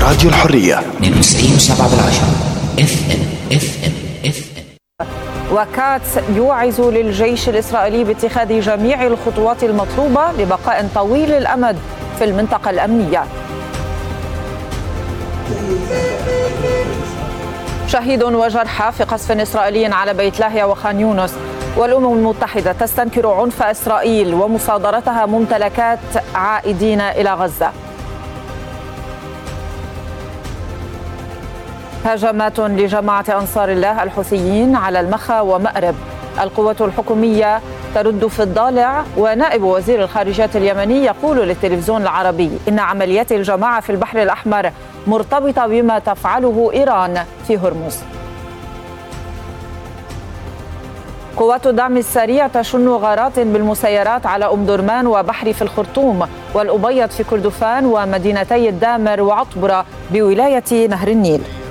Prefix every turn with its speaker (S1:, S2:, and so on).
S1: راديو الحرية
S2: 92.7 FM.
S3: وكاتس يوعز للجيش الإسرائيلي باتخاذ جميع الخطوات المطلوبة لبقاء طويل الأمد في المنطقة الأمنية. شهيد وجرحى في قصف إسرائيلي على بيت لاهيا وخان يونس. والأمم المتحدة تستنكر عنف إسرائيل ومصادرتها ممتلكات عائدين إلى غزة. هجمات لجماعة أنصار الله الحوثيين على المخا ومأرب. القوات الحكومية ترد في الضالع. ونائب وزير الخارجية اليمني يقول للتلفزيون العربي إن عمليات الجماعة في البحر الأحمر مرتبطة بما تفعله إيران في هرمز. قوات الدعم السريع تشن غارات بالمسيرات على أم درمان وبحري في الخرطوم والأبيض في كردفان ومدينتي الدامر وعطبرة بولاية نهر النيل.